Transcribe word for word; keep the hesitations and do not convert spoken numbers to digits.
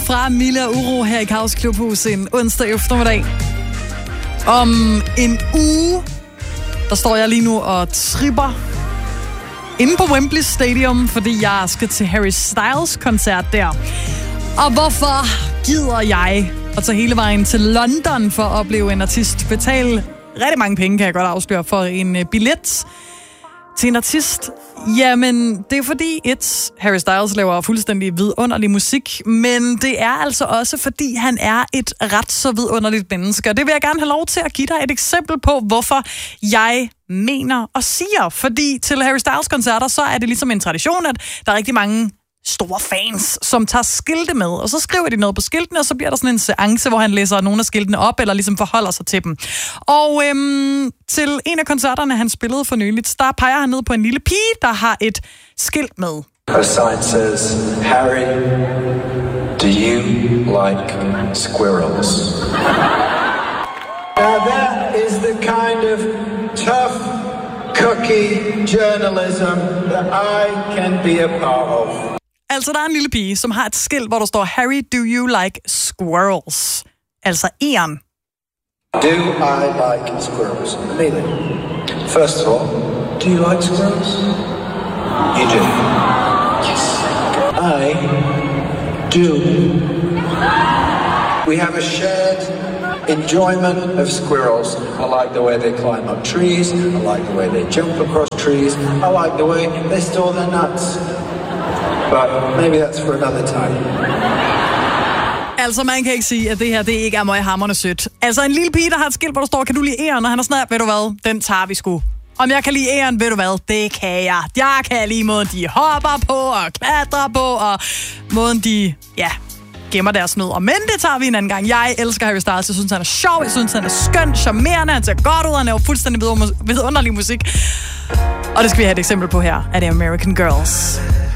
fra Mille og Uro her i Kaos Klubhus en onsdag eftermiddag. Om en uge, der står jeg lige nu og tripper inde på Wembley Stadium, fordi jeg skal til Harry Styles koncert der. Og hvorfor gider jeg at tage hele vejen til London for at opleve en artist betale rigtig mange penge, kan jeg godt afsløre, for en billet til en artist? Jamen, det er fordi, et, Harry Styles laver fuldstændig vidunderlig musik, men det er altså også fordi, han er et ret så vidunderligt menneske. Og det vil jeg gerne have lov til at give dig et eksempel på, hvorfor jeg mener og siger. Fordi til Harry Styles koncerter, så er det ligesom en tradition, at der er rigtig mange store fans, som tager skilte med, og så skriver de noget på skiltene, og så bliver der sådan en seance, hvor han læser nogle af skiltene op, eller ligesom forholder sig til dem. Og øhm, til en af koncerterne, han spillede for nyligt, der peger han ned på en lille pige, der har et skilt med. A sign says, Harry, do you like squirrels? Now that is the kind of tough cookie journalism that I can be a part of. Altså, der er en lille pige, som har et skilt, hvor der står, Harry, do you like squirrels? Altså, egern. Do I like squirrels? Amelia, first of all, do you like squirrels? You do. Yes. I do. We have a shared enjoyment of squirrels. I like the way they climb up trees. I like the way they jump across trees. I like the way they store their nuts. But maybe that's for another time. Altså, man kan ikke sige, at det her, det ikke er møghamrende sødt. Altså, en lille pige, der har et skilt, hvor der står, kan du lide æren? Og han er sådan her, ved du hvad, den tager vi sgu. Om jeg kan lide æren, ved du hvad, det kan jeg. Jeg kan lide måden, de hopper på og klatrer på, og måden, de, ja, gemmer deres nød. Og men det tager vi en anden gang. Jeg elsker Harry Styles. Jeg synes, han er sjov. Jeg synes, han er skøn, charmerende. Han ser godt ud. Han laver fuldstændig vidunderlig musik. Og det skal vi have et eksempel på her af The American Girls.